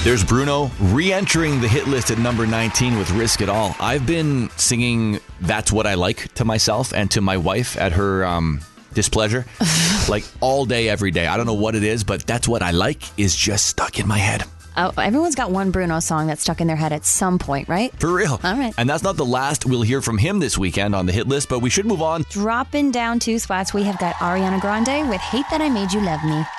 There's Bruno re-entering the hit list at number 19 with Risk It All. I've been singing That's What I Like to myself and to my wife at her displeasure, like all day, every day. I don't know what it is, but That's What I Like is just stuck in my head. Oh, everyone's got one Bruno song that's stuck in their head at some point, right? For real. All right. And that's not the last we'll hear from him this weekend on the hit list, but we should move on. Dropping down 2 spots, we have got Ariana Grande with Hate That I Made You Love Me.